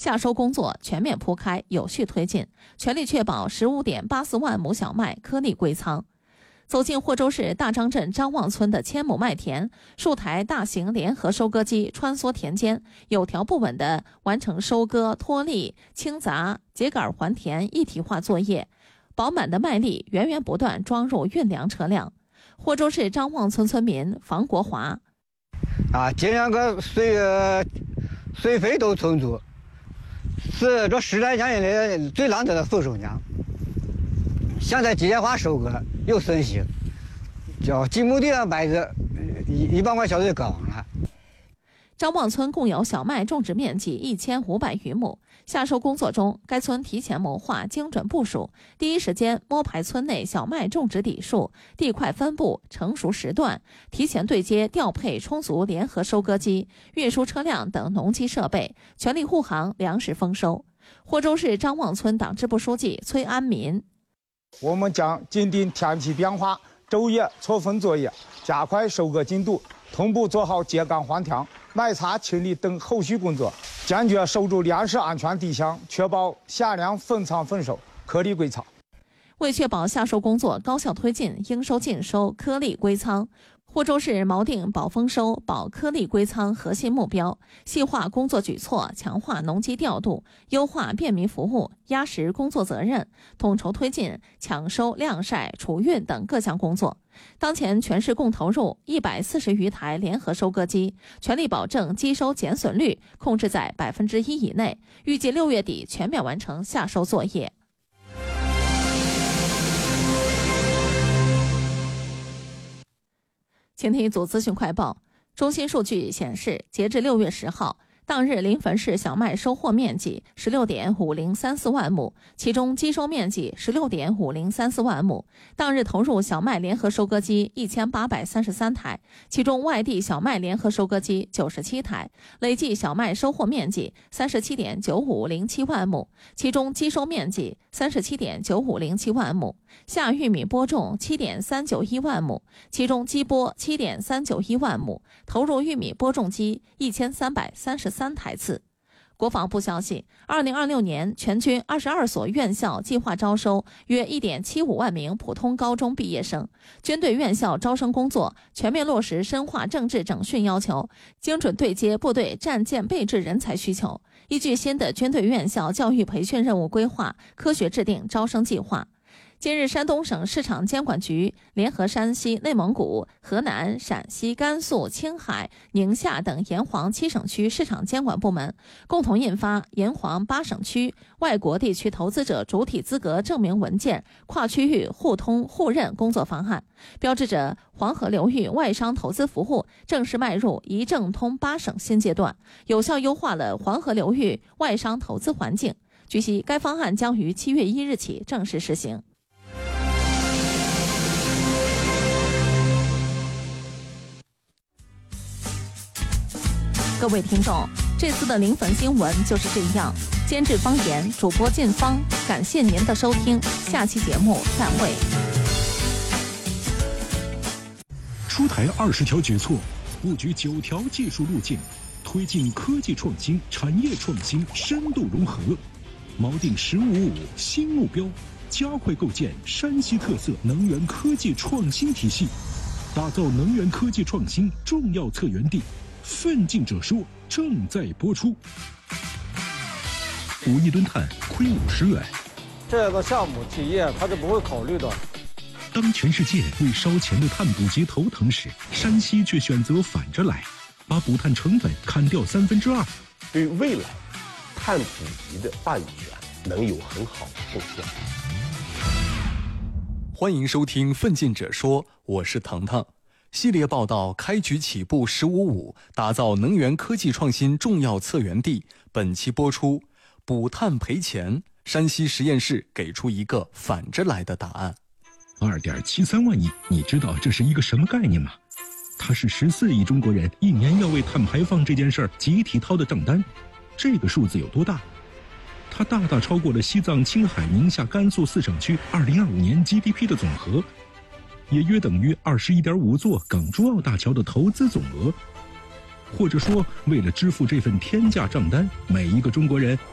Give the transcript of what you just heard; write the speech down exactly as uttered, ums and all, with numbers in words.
夏收工作全面铺开，有序推进，全力确保 十五点八四万亩小麦颗粒归仓。走进霍州市大张镇张望村的千亩麦田，数台大型联合收割机穿梭田间，有条不紊地完成收割、脱粒、清杂、秸秆还田一体化作业，饱满的麦粒源源不断装入运粮车辆。霍州市张望村村民房国华： 啊，这两个水呃水费都充足，是这十来年来最难得的丰收年。现在机械化收割又顺心，叫几亩地的麦子一一百块小时割完了。 张望村共有小麦种植面积一千五百余亩。夏收工作中，该村提前谋划、精准部署，第一时间摸排村内小麦种植底数、地块分布、成熟时段，提前对接调配充足联合收割机、运输车辆等农机设备，全力护航粮食丰收。霍州市张望村党支部书记崔安民： 我们将紧盯天气变化，昼夜错峰作业，加快收割进度，同步做好秸秆还田、麦茬清理等后续工作，坚决守住粮食安全底线，确保夏粮分仓分收，颗粒归仓。 为确保夏收工作高效推进，应收尽收，颗粒归仓，霍州市锚定保丰收、保颗粒归仓核心目标，细化工作举措，强化农机调度，优化便民服务，压实工作责任，统筹推进抢收、晾晒、储运等各项工作。当前全市共投入一百四十余台联合收割机，全力保证机收减损率控制在百分之一以内，预计六月底全面完成夏收作业。请听一组资讯快报。中心数据显示，截至六月十号，当日临汾市小麦收获面积 十六点五零三四万亩，其中机收面积 十六点五零三四万亩。当日投入小麦联合收割机一千八百三十三台，其中外地小麦联合收割机九十七台，累计小麦收获面积 三十七点九五零七万亩，其中机收面积 三十七点九五零七万亩。夏玉米播种 七点三九一万亩，其中机播 七点三九一万亩，投入玉米播种机一千三百三十三台次。国防部消息，二零二六年全军二十二所院校计划招收约 一点七五万名普通高中毕业生。军队院校招生工作全面落实深化政治整训要求，精准对接部队战建备制人才需求，依据新的军队院校教育培训任务规划，科学制定招生计划。近日，山东省市场监管局联合山西、内蒙古、河南、陕西、甘肃、青海、宁夏等沿黄七省区市场监管部门，共同印发沿黄八省区外国地区投资者主体资格证明文件跨区域互通互认工作方案，标志着黄河流域外商投资服务正式迈入一证通八省新阶段，有效优化了黄河流域外商投资环境。据悉，该方案将于七月一日起正式实行。各位听众，这次的临汾新闻就是这样。监制方言，主播靳芳，感谢您的收听，下期节目再会。 出台二十条举措，布局九条技术路径，推进科技创新、产业创新深度融合，锚定“十五五”新目标，加快构建山西特色能源科技创新体系，打造能源科技创新重要策源地。奋进者说正在播出。五亿吨碳亏五十元， 这个项目企业他是不会考虑的。 当全世界为烧钱的碳捕集头疼时，山西却选择反着来，把捕碳成本砍掉三分之二， 对未来碳捕集的办权能有很好的贡献。 欢迎收听《奋进者说》，我是腾腾。系列报道开局起步十五五，打造能源科技创新重要策源地。本期播出，补碳赔钱，山西实验室给出一个反着来的答案。 二点七三万亿，你知道这是一个什么概念吗？它是十四亿中国人一年要为碳排放这件事儿集体掏的账单。这个数字有多大？它大大超过了西藏、青海、宁夏、甘肃四省区二零二五年 G D P 的总和。也约等于二十一点五座港珠澳大桥的投资总额，或者说，为了支付这份天价账单，每一个中国人